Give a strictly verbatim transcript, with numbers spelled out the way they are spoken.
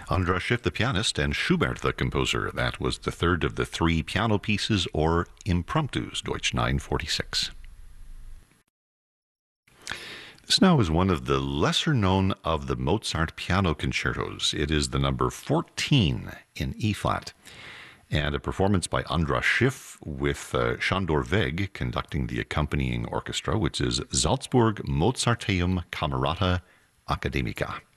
Andras Schiff, the pianist, and Schubert, the composer. That was the third of the three piano pieces, or impromptus, Deutsch nine forty-six. This now is one of the lesser known of the Mozart piano concertos. It is the number fourteen in E flat, and a performance by Andras Schiff with uh, Sándor Vég conducting the accompanying orchestra, which is Salzburg Mozarteum Camerata Academica.